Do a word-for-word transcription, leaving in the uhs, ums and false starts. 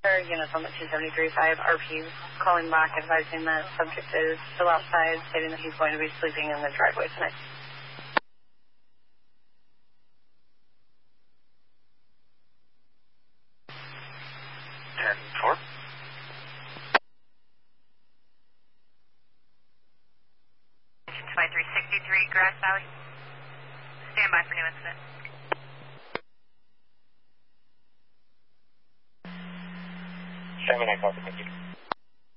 units on the two seventy-three point five R P calling back advising that subject is still outside, stating that he's going to be sleeping in the driveway tonight. ten four. twenty-three sixty-three Grass Valley. Stand by for new incident. seven nine, copy, thank you.